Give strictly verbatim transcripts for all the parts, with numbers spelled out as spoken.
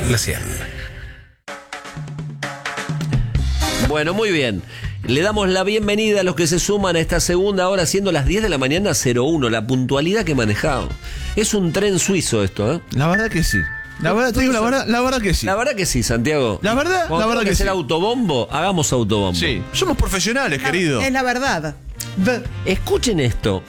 la cien. Bueno, muy bien. Le damos la bienvenida a los que se suman a esta segunda hora, siendo las diez de la mañana cero uno. La puntualidad que he manejado. Es un tren suizo esto, ¿eh? La verdad que sí. La verdad, te digo, la verdad, la verdad que sí. La verdad que sí, Santiago. La verdad, Cuando la verdad tengo que hacer sí. autobombo, hagamos autobombo. Sí. Somos profesionales, querido. Es la verdad. B- Escuchen esto.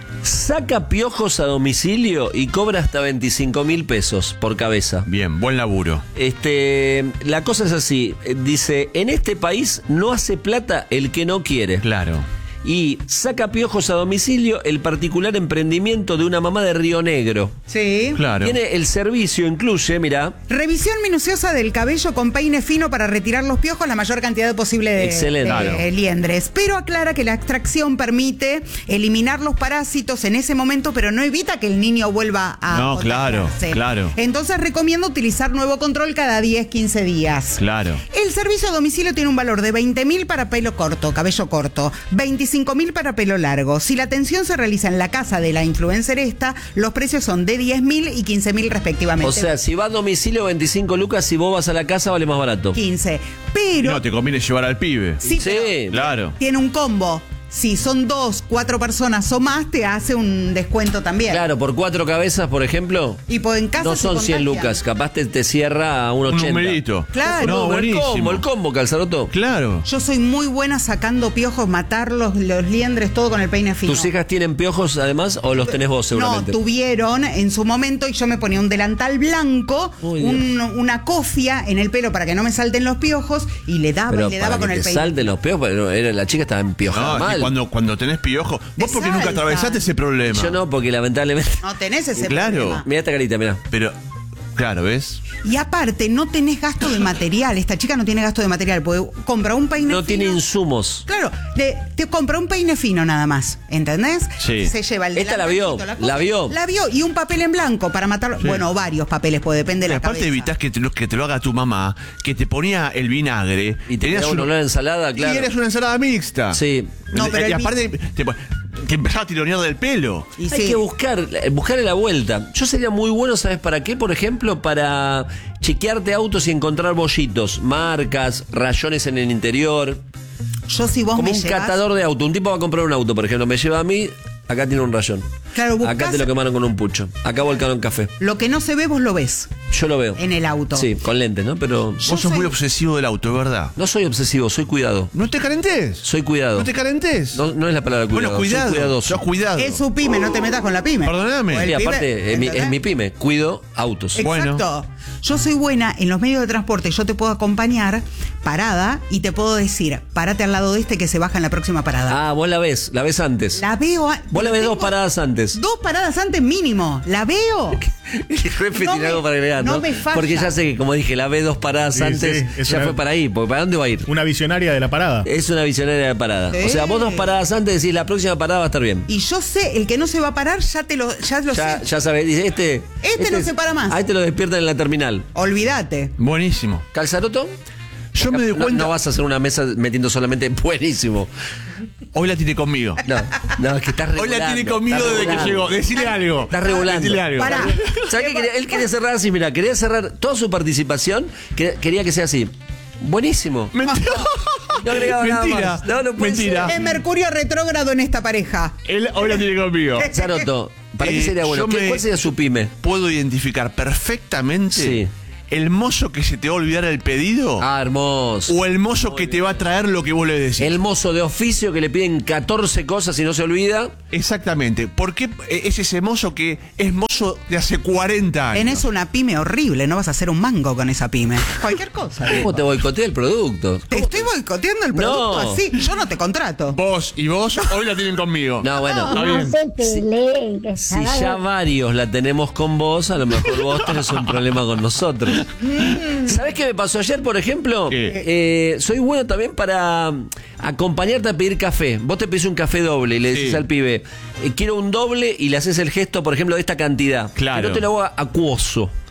Saca piojos a domicilio y cobra hasta veinticinco mil pesos por cabeza. Bien, buen laburo. Este, la cosa es así. eh, Dice, en este país no hace plata el que no quiere. Claro. Y saca piojos a domicilio el particular emprendimiento de una mamá de Río Negro. Sí. Claro. Tiene el servicio, incluye, mirá, Revisión minuciosa del cabello con peine fino para retirar los piojos la mayor cantidad posible de, Excelente. de Claro. liendres. Pero aclara que la extracción permite eliminar los parásitos en ese momento, pero no evita que el niño vuelva a No, claro, contagiarse. claro. Entonces recomiendo utilizar nuevo control cada diez, quince días. Claro. El servicio a domicilio tiene un valor de veinte mil para pelo corto, cabello corto, veinticinco mil para pelo largo. Si la atención se realiza en la casa de la influencer esta, los precios son de diez mil y quince mil respectivamente. o sea, si va a domicilio veinticinco lucas, si vos vas a la casa vale más barato. quince. Pero No, te conviene llevar al pibe. sí, Sí, pero Claro. tiene un combo. Si son dos, cuatro personas o más, te hace un descuento también. claro, por cuatro cabezas, por ejemplo, Y pues en casa no se son cien contagian. lucas, capaz te, te cierra a un Un ochenta. numerito. Claro. No, No, el buenísimo. combo, el combo, Calzaroto. Claro. Yo soy muy buena sacando piojos, matarlos, los liendres, todo con el peine fino. ¿Tus hijas tienen piojos además o los tenés vos seguramente? No, tuvieron en su momento y yo me ponía un delantal blanco, Uy, un- una cofia en el pelo para que no me salten los piojos y le daba Pero y le para daba que con el te peine. salten los piojos, pero era, la chica estaba empiojada No, es que mal. cuando, cuando tenés piojo. Te Vos porque nunca salta. atravesaste ese problema. Yo no, porque lamentablemente... No tenés ese Claro. problema. Mirá esta carita, mirá. Pero, claro, ¿ves? Y aparte, no tenés gasto de material. Esta chica no tiene gasto de material, porque compra un peine No fino. tiene insumos. Claro, le- te compra un peine fino nada más, ¿entendés? Sí. Se lleva el Esta la vio, delantalcito, la cosa- vio. La vio y un papel en blanco para matarlo. Sí. Bueno, varios papeles, pues depende de la Aparte cabeza. evitás que te, lo, que te lo haga tu mamá, que te ponía el vinagre. Y te tenías queda un un- olor a ensalada, claro. Y eres una ensalada mixta. Sí. No, pero y el aparte te, te empezaba a tironear del pelo. Y Hay sí. que buscar, buscarle la vuelta. Yo sería muy bueno, ¿sabes para qué? Por ejemplo, para chequearte autos y encontrar bollitos, marcas, rayones en el interior. Yo si vos Como me un llevas- catador de auto. Un tipo va a comprar un auto, por ejemplo. Me lleva a mí, acá tiene un rayón. Claro, buscás- Acá te lo quemaron con un pucho. Acá volcaron café. Lo que no se ve, vos lo ves Yo lo veo. en el auto. Sí, con lentes, ¿no? Pero Yo Vos sos soy- muy obsesivo del auto, ¿verdad? no soy obsesivo, soy cuidado. No te calentes. Soy cuidado. No te calentes. No, no es la palabra cuidado. bueno, cuidado. Soy cuidadoso. Sos cuidado. Es su pyme, no te metas con la pyme. Perdóname. O el Sí, pibe, aparte, es mi, es ¿entendés? mi pyme. Cuido autos. Exacto. Bueno. Yo soy buena en los medios de transporte. Yo te puedo acompañar parada y te puedo decir, párate al lado de este que se baja en la próxima parada. Ah, vos la ves, la ves antes. La veo. a- Vos la ves tengo dos paradas antes. Dos paradas antes mínimo. La veo. El jefe No tiene me- algo para agregar, ¿no? no me falla. Porque ya sé que, como dije, la ve dos paradas Sí, antes, sí, es ya una- fue para ahí. Porque ¿para dónde va a ir? Una visionaria de la parada. Es una visionaria de parada. Sí. O sea, vos dos paradas antes decís, la próxima parada va a estar bien. Y yo sé, el que no se va a parar, ya te lo, ya lo Ya, sé. ya sabés, dice, este... Este no se para más. Ahí te lo despiertan en la terminal. Olvídate. Buenísimo. ¿Calzaroto? Yo me doy No, cuenta. no vas a hacer una mesa metiendo solamente buenísimo. Hoy la tiene conmigo. No, no, es que estás Hoy regulando. la tiene conmigo estás desde que regulando. llegó. Decile algo. Estás regulando. Decile algo. Pará. ¿Sabes qué quería? Él quería cerrar así, mira, quería cerrar toda su participación, que- quería que sea así. Buenísimo. Mentira. No agregaba nada Mentira. más. No, no puede Mentira. Es Mercurio retrógrado en esta pareja. Él hoy la tiene conmigo. Zaroto, ¿para qué Eh, sería bueno? yo ¿Qué- me- ¿Cuál sería su pyme? Puedo identificar perfectamente Sí. el mozo que se te va a olvidar el pedido Ah, hermoso. o el mozo que te va a traer lo que vos le decís. El mozo de oficio que le piden catorce cosas y no se olvida. Exactamente. ¿Por qué es ese mozo que es mozo de hace cuarenta años? Tenés una pyme horrible, no vas a hacer un mango con esa pyme. Cualquier cosa. ¿Cómo te boicotea el producto? Te estoy boicoteando el producto No. así. Yo no te contrato. Vos y vos hoy la tienen conmigo. No, bueno. Está bien. No se peleen, que Si ya varios la tenemos con vos, a lo mejor vos tenés un problema con nosotros. ¿Sabés qué me pasó ayer, por ejemplo? ¿Qué? Eh, soy bueno también para mm, acompañarte a pedir café. Vos te pedís un café doble y le decís Sí. al pibe, eh, quiero un doble y le haces el gesto, por ejemplo, de esta cantidad. Claro. Que no te lo hago acuoso.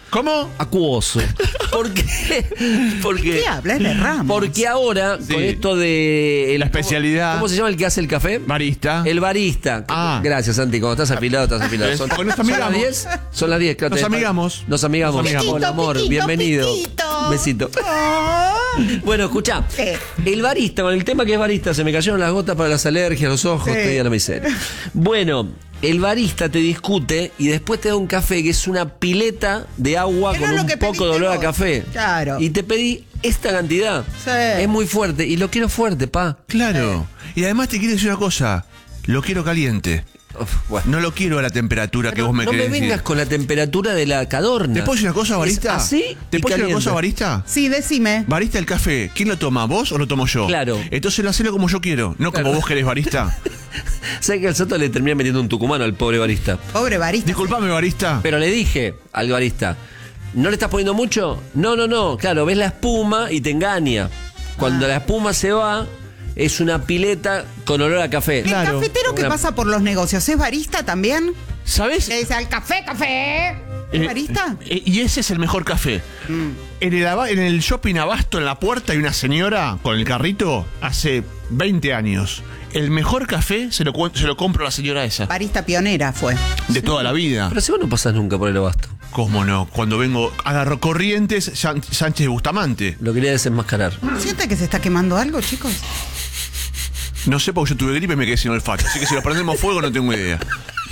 ¿Cómo? Acuoso. ¿Por qué? Porque, ¿Qué habla? Es de Ramos. porque ahora, Sí. con esto de... el- La especialidad. ¿Cómo, cómo se llama el que hace el café? Barista. El barista. Ah. Gracias, Santi. Cuando estás afilado, estás afilado. Son, Porque nos ¿son las amigamos. diez? Son las diez. claro, Nos te- amigamos. Nos amigamos. Nos amigamos. Hola, amor. Piquito, Bienvenido. piquito. Besito. Oh. Bueno, escuchá. ¿Qué? El barista, con el tema que es barista, se me cayeron las gotas para las alergias, los ojos, Sí. estoy a la miseria. Bueno, el barista te discute y después te da un café que es una pileta de agua Que no con es lo un que poco de pediste olor a vos. café. Claro. Y te pedí esta cantidad. Sí. Es muy fuerte y lo quiero fuerte, pa. Claro. Y además te quiero decir una cosa. Lo quiero caliente. Uf, bueno. No lo quiero a la temperatura que No, vos me no me querés vengas decir. con la temperatura de la cadorna. ¿Te puedo decir una cosa, barista? ¿Es así? ¿Te y puedo decir una cosa, caliente. barista? Sí, decime. Barista, el café, ¿quién lo toma? ¿Vos o lo tomo yo? Claro. Entonces lo hacelo como yo quiero, no Claro. como vos querés, barista. ¿Sabes que al Soto le termina metiendo un tucumano al pobre barista? Pobre barista. Disculpame, barista. Pero le dije al barista, ¿no le estás poniendo mucho? No, no, no. Claro, ves la espuma y te engaña. Cuando la espuma se va, es una pileta con olor a café. Claro. El cafetero que Una- pasa por los negocios, ¿es barista también? ¿Sabés? Le dice al café, café. ¿Es Eh, barista? eh, y ese es el mejor café. En, el, aba- en el shopping Abasto, en la puerta, hay una señora con el carrito hace veinte años. El mejor café se lo, cu- se lo compro a la señora esa. Barista pionera fue. De toda la vida. Pero si vos no pasás nunca por el abasto. ¿Cómo no? Cuando vengo, agarro Corrientes, San- Sánchez Bustamante. Lo quería desenmascarar. ¿Siente que se está quemando algo, chicos? No sé porque yo tuve gripe y me quedé sin olfato. Así que si lo prendemos fuego no tengo idea.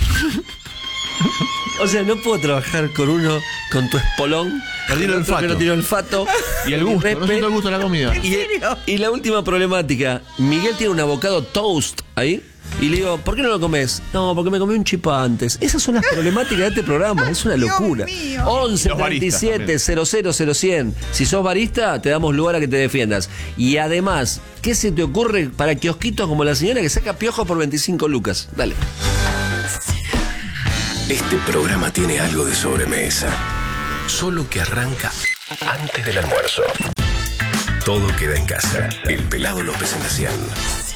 O sea, no puedo trabajar con uno con tu espolón. Perdí el con otro olfato. que no tiene olfato. Y el gusto, no Respe- siento el gusto de la comida. Y, serio? y la última problemática, Miguel tiene un avocado toast ahí. Y le digo, ¿por qué no lo comes? No, porque me comí un chip antes. Esas son las problemáticas de este programa. Es una Dios locura. mío. once Los baristas treinta y siete también. cero cero cero cien. Si sos barista, te damos lugar a que te defiendas. Y además, ¿qué se te ocurre para kiosquitos como la señora que saca piojos por veinticinco lucas? Dale. Este programa tiene algo de sobremesa. Solo que arranca antes del almuerzo. Todo queda en casa. El Pelado López en la Cian.